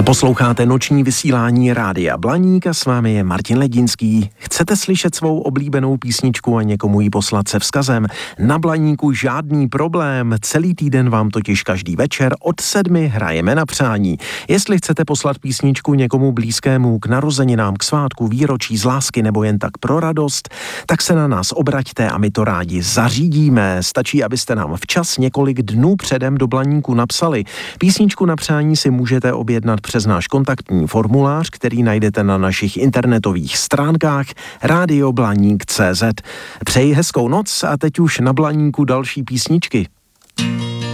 Posloucháte noční vysílání Rádia Blaník a s vámi je Martin Ledinský. Chcete slyšet svou oblíbenou písničku a někomu ji poslat se vzkazem? Na Blaníku žádný problém, celý týden vám totiž každý večer od 7 hrajeme na přání. Jestli chcete poslat písničku někomu blízkému k narozeninám, k svátku, výročí z lásky nebo jen tak pro radost, tak se na nás obraťte a my to rádi zařídíme. Stačí, abyste nám včas několik dnů předem do Blaníku napsali. Písničku na přání si můžete objednat přes náš kontaktní formulář, který najdete na našich internetových stránkách radioblaník.cz. Přeji hezkou noc a teď už na Blaníku další písničky.